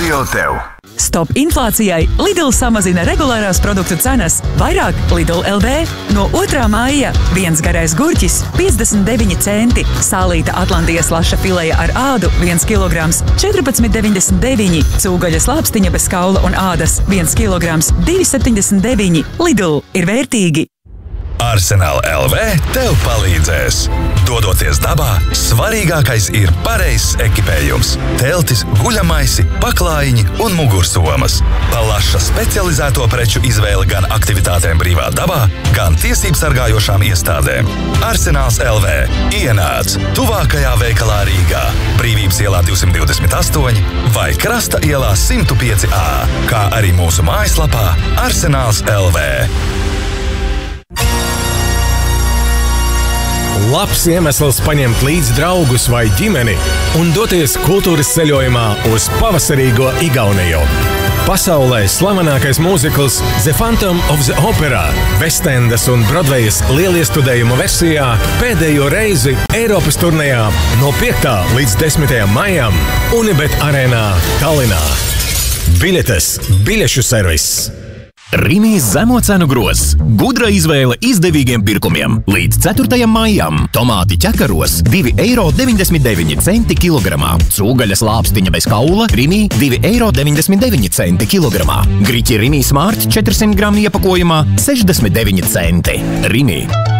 Radio tev. Stop inflācijai! Lidl samazina regulārās produktu cenas. Vairāk Lidl LV. No 2. maija 1 garais gurķis 59 centi. Sālīta Atlantijas laša fileja ar ādu 1 kilograms 14,99. Cūgaļas lāpstiņa bez kaula un ādas 1 kilograms 2,79. Lidl ir vērtīgi. Arsenal LV tev palīdzēs. Dodoties dabā, svarīgākais ir pareizs ekipējums. Teltis, guļamaisi, paklājiņi un mugursomas. Plaša specializēto preču izvēle gan aktivitātēm brīvā dabā, gan tiesību sargājošām iestādēm. Arsenāls LV. Ienāc tuvākajā veikalā Rīgā, Brīvības ielā 228 vai Krasta ielā 105A, kā arī mūsu mājaslapā Arsenāls LV. Labs iemesls paņemt līdzi draugus vai ģimeni un doties kultūras ceļojumā uz pavasarīgo Igauniju. Pasaulē slavenākais mūzikls The Phantom of the Opera, Vestendas un Brodvejas lieliestudējuma versijā pēdējo reizi Eiropas turnejā no 5. līdz 10. maijam Unibet arēnā Tallinā. Biļetes biļešu servis. Rimīs zemo cenu grozs. Gudra izvēle izdevīgiem pirkumiem. Līdz 4. maijam tomāti ķekaros 2,99 € kilogramā. Cūgaļas lāpstiņa bez kaula Rimī 2,99 € kilogramā. Griķi Rimī Smart 400 gramu iepakojumā 69 centi. Rimī.